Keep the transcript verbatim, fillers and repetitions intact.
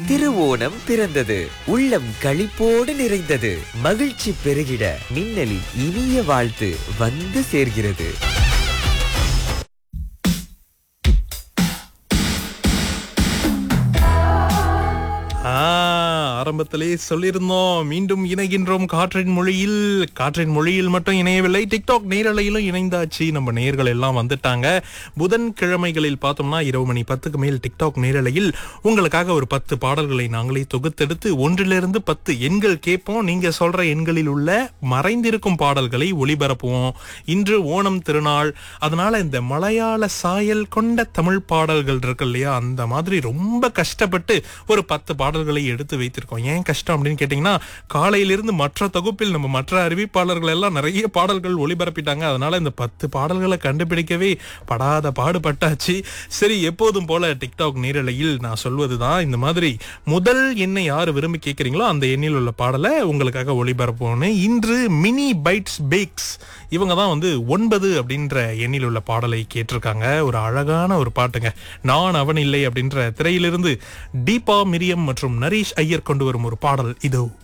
திருவோணம் பிறந்தது. உள்ளம் களிப்போடு நிறைந்தது. மகிழ்ச்சி பெருகிட மின்னலின் இனிய வாழ்த்து வந்து சேர்கிறது. ஆ, ஆரம்பத்திலே சொல்லியிருந்தோம், மீண்டும் இணைகின்றோம் காற்றின் மொழியில். காற்றின் மொழியில் மட்டும் இணையவில்லை, டிக்டாக் நேரலையிலும் இணைந்தாச்சு. நம்ம நேயர்கள் எல்லாம் வந்துட்டாங்க. புதன் கிழமைகளில் பார்த்தோம்னா இரவு மணி பத்துக்கு மேல் டிக்டாக் நேரலையில் உங்களுக்காக ஒரு பத்து பாடல்களை நாங்களே தொகுத்தெடுத்து ஒன்றிலிருந்து பத்து எண்கள் கேட்போம். நீங்க சொல்ற எண்களில் உள்ள மறைந்திருக்கும் பாடல்களை ஒளிபரப்புவோம். இன்று ஓணம் திருநாள், அதனால இந்த மலையாள சாயல் கொண்ட தமிழ் பாடல்கள் இருக்கு இல்லையா, அந்த மாதிரி ரொம்ப கஷ்டப்பட்டு ஒரு பத்து பாடல்களை எடுத்து வைத்திருக்கோம். ஏன் கஷ்டம் அப்படின்னு கேட்டீங்கன்னா, காலையிலிருந்து மற்ற தொகுப்பில் நம்ம மற்ற அறிவிப்பாளர்கள் எல்லாம் நிறைய பாடல்கள் ஒளிபரப்பிட்டாங்க. அதனால இந்த பத்து பாடல்களை கண்டுபிடிக்கவே படாத பாடுபட்டாச்சு. சரி, எப்போதும் போல டிக்டாக் நேரலையில் நான் சொல்வதுதான், இந்த மாதிரி முதல் எண்ணை யாரு விரும்பி கேட்கறீங்களோ அந்த எண்ணில் உள்ள பாடலை உங்களுக்காக ஒளிபரப்போன்னு. இன்று மினி பைட்ஸ் பேக்ஸ் இவங்க தான் வந்து ஒன்பது அப்படின்ற எண்ணில் உள்ள பாடலை கேட்டிருக்காங்க. ஒரு அழகான ஒரு பாட்டுங்க, நான் அவன் இல்லை அப்படின்ற திரையிலிருந்து தீபா மிரியம் மற்றும் நரேஷ் ஐயர் கொண்டு வரும் ஒரு பாடல் இதோ.